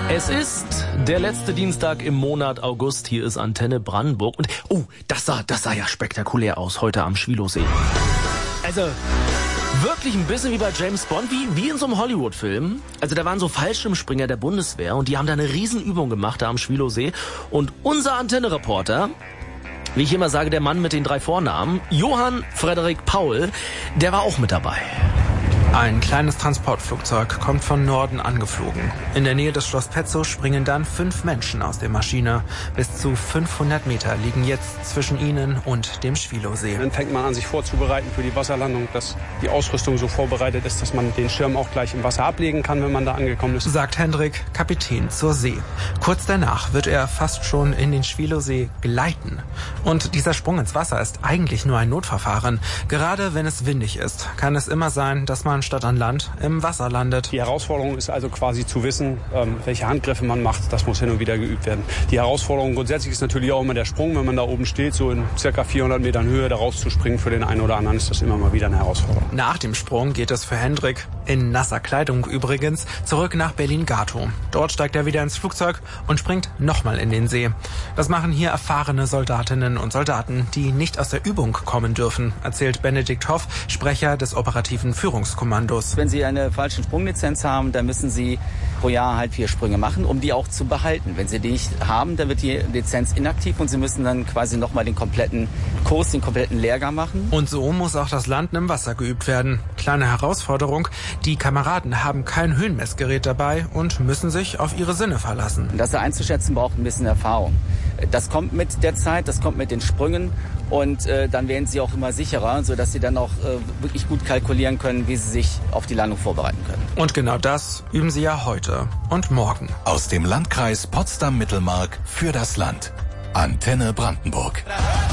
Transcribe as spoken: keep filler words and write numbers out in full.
Es ist der letzte Dienstag im Monat August. Hier ist Antenne Brandenburg. Und oh, das sah, das sah ja spektakulär aus heute am Schwielowsee. Also wirklich ein bisschen wie bei James Bond, wie, wie in so einem Hollywood-Film. Also da waren so Fallschirmspringer der Bundeswehr und die haben da eine Riesenübung gemacht da am Schwielowsee. Und unser Antenne-Reporter, wie ich immer sage, der Mann mit den drei Vornamen, Johann Frederik Paul, der war auch mit dabei. Ein kleines Transportflugzeug kommt von Norden angeflogen. In der Nähe des Schloss Petzow springen dann fünf Menschen aus der Maschine. Bis zu fünfhundert Meter liegen jetzt zwischen ihnen und dem Schwielowsee. Dann fängt man an, sich vorzubereiten für die Wasserlandung, dass die Ausrüstung so vorbereitet ist, dass man den Schirm auch gleich im Wasser ablegen kann, wenn man da angekommen ist. Sagt Hendrik, Kapitän zur See. Kurz danach wird er fast schon in den Schwielowsee gleiten. Und dieser Sprung ins Wasser ist eigentlich nur ein Notverfahren. Gerade wenn es windig ist, kann es immer sein, dass man statt an Land im Wasser landet. Die Herausforderung ist also quasi zu wissen, welche Handgriffe man macht. Das muss hin und wieder geübt werden. Die Herausforderung grundsätzlich ist natürlich auch immer der Sprung. Wenn man da oben steht, so in circa vierhundert Metern Höhe, da rauszuspringen, für den einen oder anderen ist das immer mal wieder eine Herausforderung. Nach dem Sprung geht es für Hendrik, in nasser Kleidung übrigens, zurück nach Berlin-Gatow. Dort steigt er wieder ins Flugzeug und springt nochmal in den See. Das machen hier erfahrene Soldatinnen und Soldaten, die nicht aus der Übung kommen dürfen, erzählt Benedikt Hoff, Sprecher des operativen Führungskommandos. Wenn Sie eine falsche Sprunglizenz haben, dann müssen Sie pro Jahr halt vier Sprünge machen, um die auch zu behalten. Wenn Sie die nicht haben, dann wird die Lizenz inaktiv und Sie müssen dann quasi nochmal den kompletten Kurs, den kompletten Lehrgang machen. Und so muss auch das Landen im Wasser geübt werden. Kleine Herausforderung, die Kameraden haben kein Höhenmessgerät dabei und müssen sich auf ihre Sinne verlassen. Das einzuschätzen braucht ein bisschen Erfahrung. Das kommt mit der Zeit, das kommt mit den Sprüngen und äh, dann werden sie auch immer sicherer, sodass sie dann auch äh, wirklich gut kalkulieren können, wie sie sich auf die Landung vorbereiten können. Und genau das üben sie ja heute und morgen. Aus dem Landkreis Potsdam-Mittelmark für das Land. Antenne Brandenburg.